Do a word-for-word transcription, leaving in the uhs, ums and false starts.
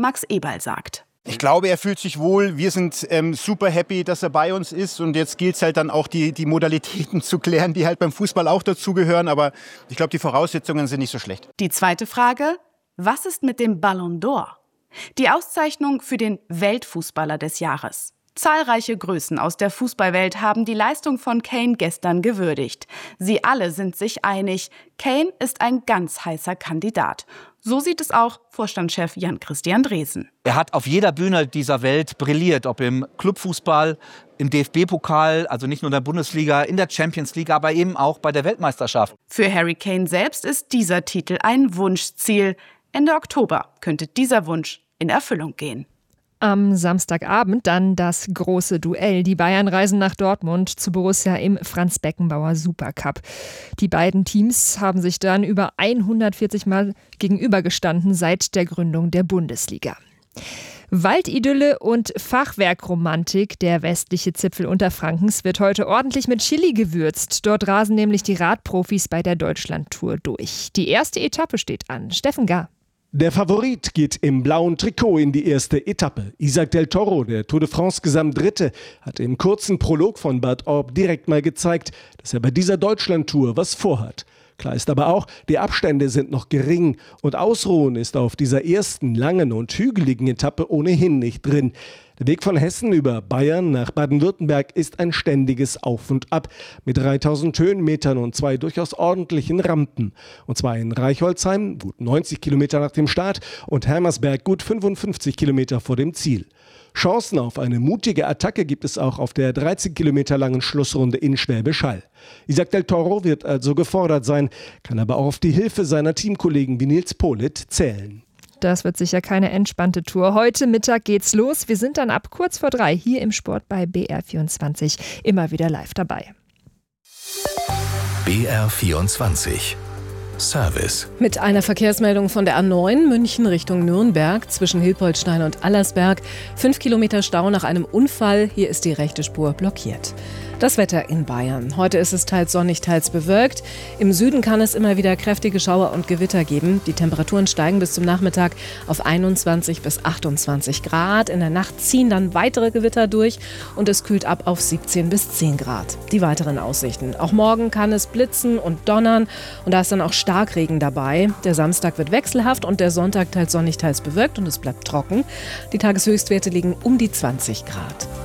Max Eberl sagt. Ich glaube, er fühlt sich wohl. Wir sind ähm, super happy, dass er bei uns ist. Und jetzt gilt es halt dann auch, die, die Modalitäten zu klären, die halt beim Fußball auch dazugehören. Aber ich glaube, die Voraussetzungen sind nicht so schlecht. Die zweite Frage: Was ist mit dem Ballon d'Or? Die Auszeichnung für den Weltfußballer des Jahres. Zahlreiche Größen aus der Fußballwelt haben die Leistung von Kane gestern gewürdigt. Sie alle sind sich einig, Kane ist ein ganz heißer Kandidat. So sieht es auch Vorstandschef Jan-Christian Dresen. Er hat auf jeder Bühne dieser Welt brilliert, ob im Clubfußball, im D F B-Pokal, also nicht nur in der Bundesliga, in der Champions League, aber eben auch bei der Weltmeisterschaft. Für Harry Kane selbst ist dieser Titel ein Wunschziel. Ende Oktober könnte dieser Wunsch in Erfüllung gehen. Am Samstagabend dann das große Duell. Die Bayern reisen nach Dortmund zu Borussia im Franz-Beckenbauer Supercup. Die beiden Teams haben sich dann über hundertvierzig Mal gegenübergestanden seit der Gründung der Bundesliga. Waldidylle und Fachwerkromantik, der westliche Zipfel Unterfrankens, wird heute ordentlich mit Chili gewürzt. Dort rasen nämlich die Radprofis bei der Deutschlandtour durch. Die erste Etappe steht an. Steffen Gar. Der Favorit geht im blauen Trikot in die erste Etappe. Isaac Del Toro, der Tour de France Gesamtdritte, hat im kurzen Prolog von Bad Orb direkt mal gezeigt, dass er bei dieser Deutschlandtour was vorhat. Klar ist aber auch, die Abstände sind noch gering und Ausruhen ist auf dieser ersten langen und hügeligen Etappe ohnehin nicht drin. Der Weg von Hessen über Bayern nach Baden-Württemberg ist ein ständiges Auf und Ab mit dreitausend Höhenmetern und zwei durchaus ordentlichen Rampen. Und zwar in Reichholzheim, gut neunzig Kilometer nach dem Start, und Hermersberg, gut fünfundfünfzig Kilometer vor dem Ziel. Chancen auf eine mutige Attacke gibt es auch auf der dreizehn Kilometer langen Schlussrunde in Schwäbisch Hall. Isaac Del Toro wird also gefordert sein, kann aber auch auf die Hilfe seiner Teamkollegen wie Nils Politt zählen. Das wird sicher keine entspannte Tour. Heute Mittag geht's los. Wir sind dann ab kurz vor drei hier im Sport bei B R vierundzwanzig immer wieder live dabei. B R vierundzwanzig Service. Mit einer Verkehrsmeldung von der A neun München Richtung Nürnberg zwischen Hilpoltstein und Allersberg. Fünf Kilometer Stau nach einem Unfall. Hier ist die rechte Spur blockiert. Das Wetter in Bayern. Heute ist es teils sonnig, teils bewölkt. Im Süden kann es immer wieder kräftige Schauer und Gewitter geben. Die Temperaturen steigen bis zum Nachmittag auf einundzwanzig bis achtundzwanzig Grad. In der Nacht ziehen dann weitere Gewitter durch und es kühlt ab auf siebzehn bis zehn Grad. Die weiteren Aussichten. Auch morgen kann es blitzen und donnern und da ist dann auch Starkregen dabei. Der Samstag wird wechselhaft und der Sonntag teils sonnig, teils bewölkt und es bleibt trocken. Die Tageshöchstwerte liegen um die zwanzig Grad.